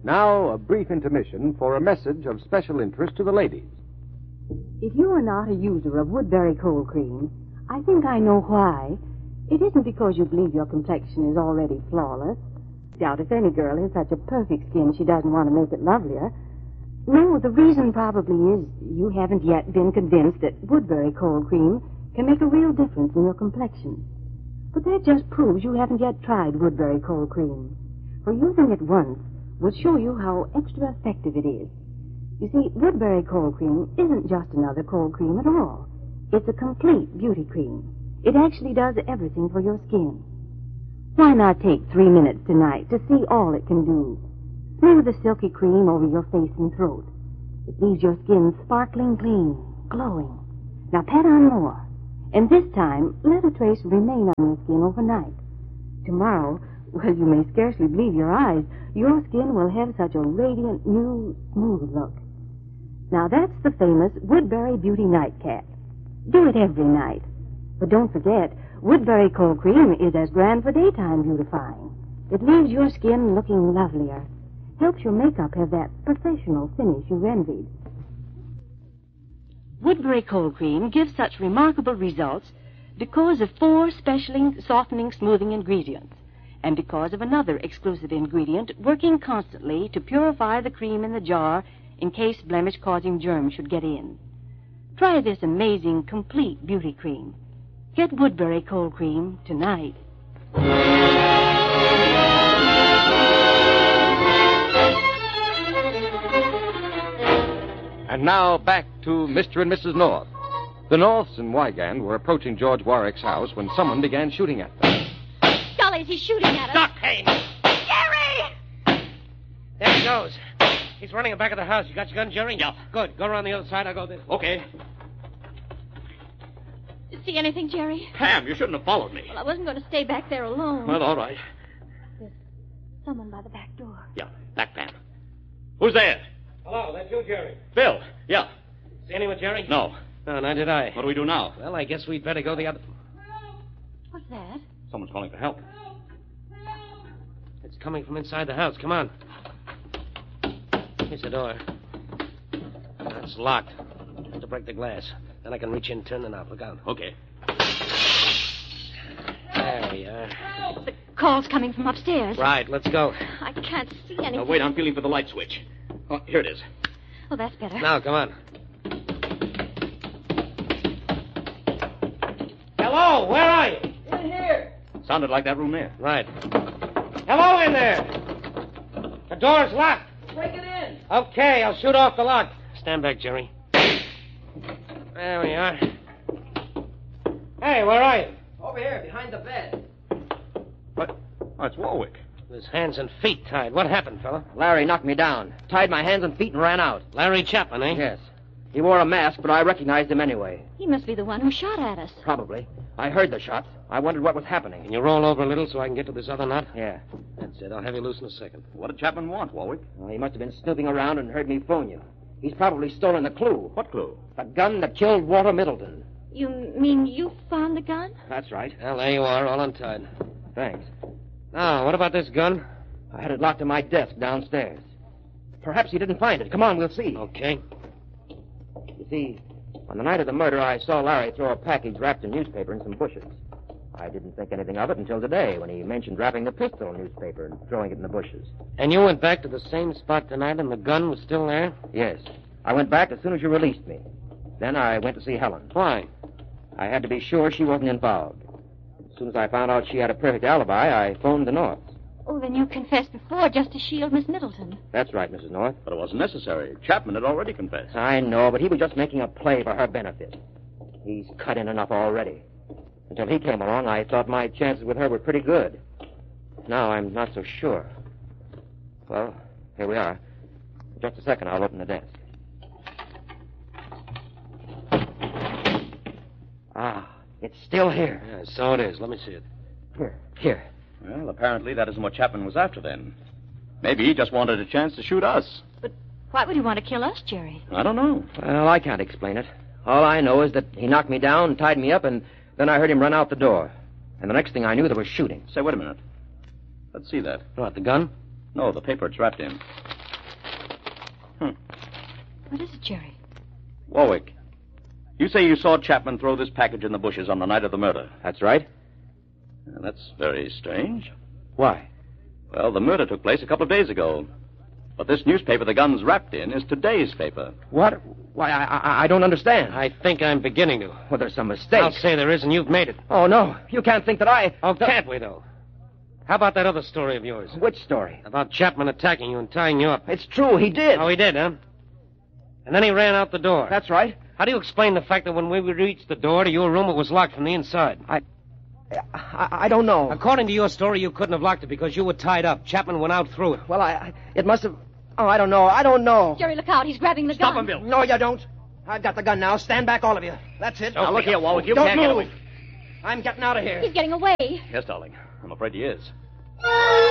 Now, a brief intermission for a message of special interest to the ladies. If you are not a user of Woodbury cold cream, I think I know why. It isn't because you believe your complexion is already flawless. Doubt if any girl has such a perfect skin she doesn't want to make it lovelier. No, the reason probably is you haven't yet been convinced that Woodbury cold cream can make a real difference in your complexion. But that just proves you haven't yet tried Woodbury cold cream. For using it once will show you how extra effective it is. You see, Woodbury cold cream isn't just another cold cream at all. It's a complete beauty cream. It actually does everything for your skin. Why not take 3 minutes tonight to see all it can do? Smooth the silky cream over your face and throat. It leaves your skin sparkling clean, glowing. Now pat on more. And this time, let a trace remain on your skin overnight. Tomorrow, well, you may scarcely believe your eyes. Your skin will have such a radiant, new, smooth look. Now, that's the famous Woodbury Beauty Nightcap. Do it every night. But don't forget, Woodbury cold cream is as grand for daytime beautifying. It leaves your skin looking lovelier. Helps your makeup have that professional finish you've envied. Woodbury cold cream gives such remarkable results because of 4 special softening, smoothing ingredients, and because of another exclusive ingredient working constantly to purify the cream in the jar in case blemish-causing germs should get in. Try this amazing, complete beauty cream. Get Woodbury cold cream tonight. And now back to Mr. and Mrs. North. The Norths and Wygand were approaching George Warwick's house when someone began shooting at them. Golly, he's shooting at us. Duck, Haynes! Jerry! There he goes. He's running back of the house. You got your gun, Jerry? Yeah. Good. Go around the other side. I'll go this. Okay. See anything, Jerry? Pam, you shouldn't have followed me. Well, I wasn't going to stay back there alone. Well, all right. There's someone by the back door. Yeah, back, Pam. Who's there? Hello, that's you, Jerry. Bill. Yeah. See anyone, Jerry? No. No, neither did I. What do we do now? Well, I guess we'd better go the other... What's that? Someone's calling for help. It's coming from inside the house. Come on. Here's the door. It's locked. I have to break the glass. Then I can reach in and turn the knob. Look out. Okay. There we are. The call's coming from upstairs. Right, let's go. I can't see anything. Now, wait, I'm feeling for the light switch. Oh, here it is. Oh, that's better. Now, come on. Hello, where are you? In here. Sounded like that room there. Right. Hello in there. The door's locked. Break it in. Okay, I'll shoot off the lock. Stand back, Jerry. There we are. Hey, where are you? Over here, behind the bed. What? Oh, it's Warwick. His hands and feet tied. What happened, fella? Larry knocked me down, tied my hands and feet, and ran out. Larry Chapman, eh? Yes. He wore a mask, but I recognized him anyway. He must be the one who shot at us. Probably. I heard the shots. I wondered what was happening. Can you roll over a little so I can get to this other knot? Yeah. That's it. I'll have you loose in a second. What did Chapman want, Warwick? Well, he must have been snooping around and heard me phone you. He's probably stolen the clue. What clue? The gun that killed Walter Middleton. You mean you found the gun? That's right. Well, there you are, all untied. Thanks. Now, what about this gun? I had it locked in my desk downstairs. Perhaps he didn't find it. Come on, we'll see. Okay. You see, on the night of the murder, I saw Larry throw a package wrapped in newspaper in some bushes. I didn't think anything of it until today, when he mentioned wrapping the pistol in newspaper and throwing it in the bushes. And you went back to the same spot tonight and the gun was still there? Yes. I went back as soon as you released me. Then I went to see Helen. Why? I had to be sure she wasn't involved. As soon as I found out she had a perfect alibi, I phoned the North. Oh, then you confessed before just to shield Miss Middleton. That's right, Mrs. North. But it wasn't necessary. Chapman had already confessed. I know, but he was just making a play for her benefit. He's cut in enough already. Until he came along, I thought my chances with her were pretty good. Now I'm not so sure. Well, here we are. In just a second, I'll open the desk. Ah, it's still here. Yeah, so it is. Let me see it. Here. Well, apparently that isn't what Chapman was after then. Maybe he just wanted a chance to shoot us. But why would he want to kill us, Jerry? I don't know. Well, I can't explain it. All I know is that he knocked me down, tied me up, and then I heard him run out the door. And the next thing I knew, there was shooting. Say, wait a minute. Let's see that. What, the gun? No, the paper it's wrapped in. What is it, Jerry? Warwick, you say you saw Chapman throw this package in the bushes on the night of the murder. That's right. That's very strange. Why? Well, the murder took place a couple of days ago. But this newspaper the gun's wrapped in is today's paper. What? Why, I don't understand. I think I'm beginning to. Well, there's some mistake. I'll say there is, and you've made it. Oh, no. You can't think that I... Oh, can't we, though? How about that other story of yours? Which story? About Chapman attacking you and tying you up. It's true. He did. Oh, he did, huh? And then he ran out the door. That's right. How do you explain the fact that when we reached the door to your room, it was locked from the inside? I don't know. According to your story, you couldn't have locked it because you were tied up. Chapman went out through it. Well, it must have... Oh, I don't know. Jerry, look out. He's grabbing the gun. Stop him, Bill. No, you don't. I've got the gun now. Stand back, all of you. That's it. Now, look here, Warwick. You don't can't move. get away. I'm getting out of here. He's getting away. Yes, darling. I'm afraid he is.